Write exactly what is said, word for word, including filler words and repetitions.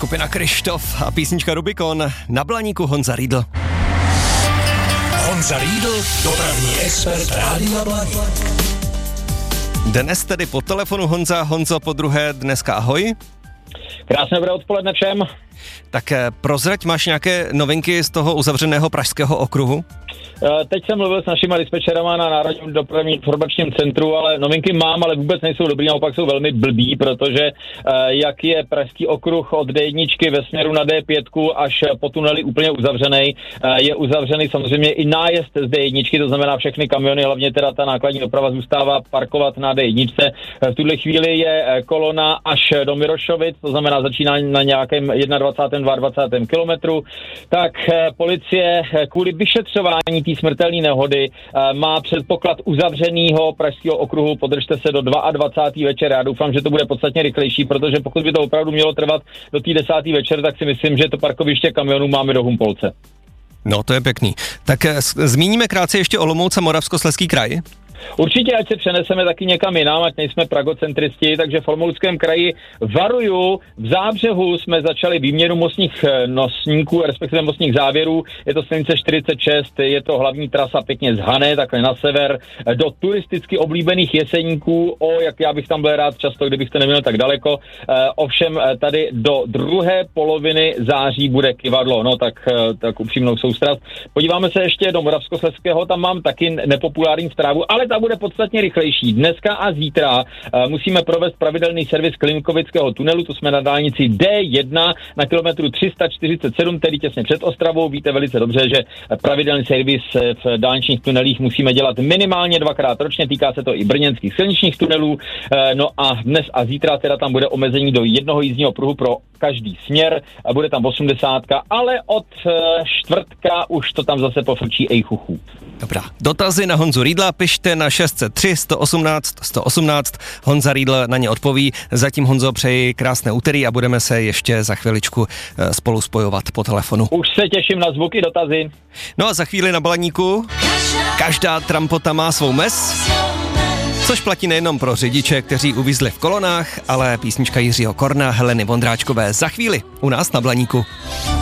skupina Krištof a písnička Rubikon, na Blaníku Honza Riedl. Honza Riedl, dopravní expert Rádia Blaník. Dnes tedy po telefonu Honza. Honzo, po druhé dneska ahoj. Krásné dobré odpoledne všem. Tak prozrať, máš nějaké novinky z toho uzavřeného pražského okruhu? Teď jsem mluvil s našimi dispečerama na Národním dopravním informačním centru, ale novinky mám, ale vůbec nejsou dobrý, naopak jsou velmi blbý, protože jak je pražský okruh od D jedna ve směru na D pět až po tunely úplně uzavřený, je uzavřený samozřejmě i nájezd z D jedna, to znamená všechny kamiony, hlavně teda ta nákladní doprava zůstává parkovat na D jedna. V tuhle chvíli je kolona až do Mirošovic, to znamená začíná na nějakém dvacátém prvním dvacátém kilometru, tak policie kvůli vyšetřování té smrtelné nehody má předpoklad uzavřenýho pražského okruhu, podržte se do dvacátého druhého večer. Já doufám, že to bude podstatně rychlejší, protože pokud by to opravdu mělo trvat do té desáté večer, tak si myslím, že to parkoviště kamionů máme do Humpolce. No, to je pěkný. Tak zmíníme krátce ještě Olomouc a Moravskoslezský kraj. Určitě, ať se přeneseme taky někam jinam, ať nejsme pragocentristi, takže v Olomouckém kraji varuju, v Zábřehu jsme začali výměnu mostních nosníků, respektive mostních závěrů, je to silnice čtyřicet šest, je to hlavní trasa pěkně z Hané, takhle na sever, do turisticky oblíbených Jeseníků, o, jak já bych tam byl rád často, kdybych to neměl tak daleko, e, ovšem tady do druhé poloviny září bude Kyvadlo, no tak, tak upřímnou soustrast. Podíváme se ještě do Moravskoslezského, tam mám taky nepopulární zprávu, ale ta bude podstatně rychlejší. Dneska a zítra uh, musíme provést pravidelný servis Klimkovického tunelu, to jsme na dálnici D jedna na kilometru tři sta čtyřicet sedm, tedy těsně před Ostravou. Víte velice dobře, že pravidelný servis v dálničních tunelích musíme dělat minimálně dvakrát ročně, týká se to i brněnských silničních tunelů. Uh, no a dnes a zítra teda tam bude omezení do jednoho jízdního pruhu pro každý směr, a bude tam osmdesátka, ale od uh, čtvrtka už to tam zase pofrčí ejchuchů. Dobrá. Dotazy na Honzu Riedla pište na šest set tři sto osmnáct sto osmnáct. Honza Riedl na ně odpoví. Zatím, Honzo, přeji krásné úterý a budeme se ještě za chviličku spolu spojovat po telefonu. Už se těším na zvuky, dotazy. No a za chvíli na Blaníku každá trampota má svou mes, což platí nejenom pro řidiče, kteří uvízli v kolonách, ale písnička Jiřího Korna, Heleny Vondráčkové za chvíli u nás na Blaníku.